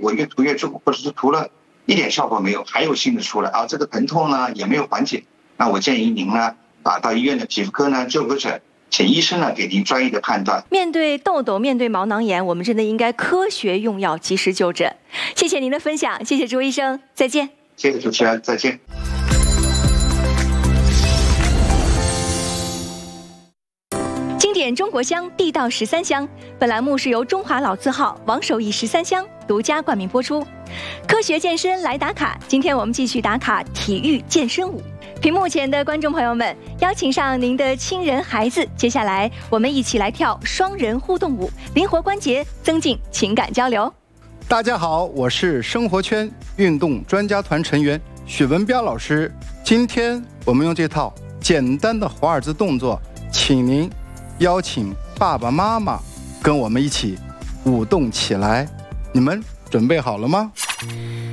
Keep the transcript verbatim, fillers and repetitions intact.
我越涂越重，或者是涂了一点效果没有，还有新的出来啊，这个疼痛呢也没有缓解，那我建议您呢啊到医院的皮肤科呢就个诊，请医生呢给您专业的判断。 面对痘痘，面对毛囊炎，我们真的应该科学用药，及时就诊。谢谢您的分享，谢谢朱医生，再见。 谢谢主持人，再见。 经典中国香，地道十三香。本栏目是由中华老字号王守义十三香独家冠名播出。科学健身来打卡，今天我们继续打卡体育健身舞。屏幕前的观众朋友们，邀请上您的亲人孩子，接下来我们一起来跳双人互动舞，灵活关节，增进情感交流。 大家好，我是生活圈运动专家团成员许文彪老师。今天我们用这套简单的华尔兹动作，请您邀请爸爸妈妈跟我们一起舞动起来。你们准备好了吗？